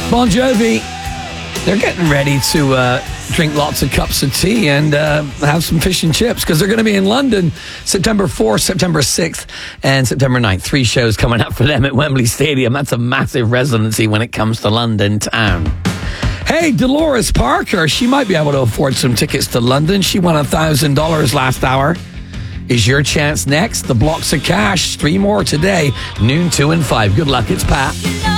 Bon Jovi, they're getting ready to drink lots of cups of tea and have some fish and chips because they're going to be in London September 4th, September 6th, and September 9th. 3 shows coming up for them at Wembley Stadium. That's a massive residency when it comes to London town. Hey, Dolores Parker, she might be able to afford some tickets to London. She won $1,000 last hour. Is your chance next? The blocks of cash, 3 more today, noon, 2 and 5. Good luck, it's Pat.